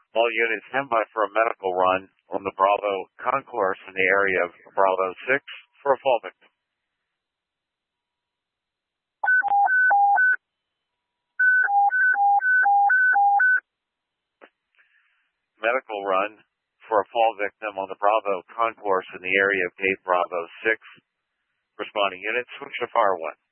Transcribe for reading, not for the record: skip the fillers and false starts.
All units stand by for a medical run on the Bravo concourse in the area of Bravo 6 for a fall victim. Medical run for a fall victim on the Bravo concourse in the area of Gate Bravo 6. Responding units, switch to Fire 1.